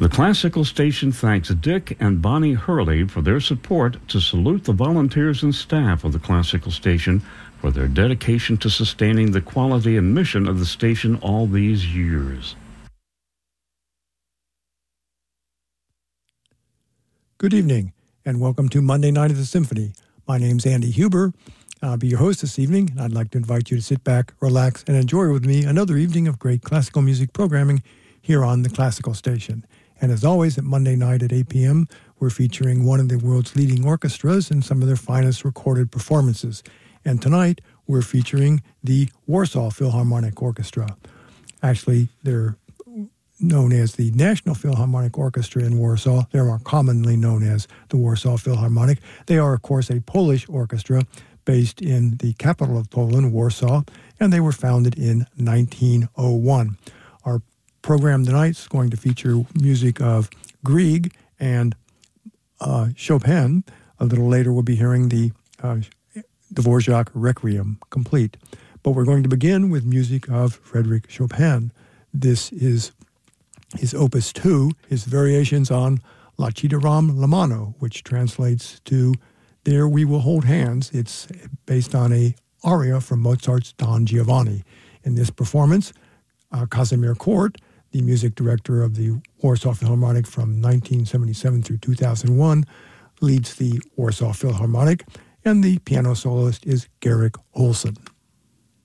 The Classical Station thanks Dick and Bonnie Hurley for their support to salute the volunteers and staff of the Classical Station for their dedication to sustaining the quality and mission of the station all these years. Good evening, and welcome to Monday Night at the Symphony. My name's Andy Huber. I'll be your host this evening, and I'd like to invite you to sit back, relax, and enjoy with me another evening of great classical music programming here on the Classical Station. And as always, at Monday night at 8 p.m., we're featuring one of the world's leading orchestras and some of their finest recorded performances. And tonight, we're featuring the Warsaw Philharmonic Orchestra. Actually, they're known as the National Philharmonic Orchestra in Warsaw. They're more commonly known as the Warsaw Philharmonic. They are, of course, a Polish orchestra based in the capital of Poland, Warsaw, and they were founded in 1901. Our program tonight is going to feature music of Grieg and Chopin. A little later, we'll be hearing the Dvorak Requiem complete. But we're going to begin with music of Frédéric Chopin. This is his Opus 2, his variations on La Ci daram la mano, which translates to There We Will Hold Hands. It's based on a aria from Mozart's Don Giovanni. In this performance, Casimir Kort, the music director of the Warsaw Philharmonic from 1977 through 2001, leads the Warsaw Philharmonic, and the piano soloist is Garrick Olson.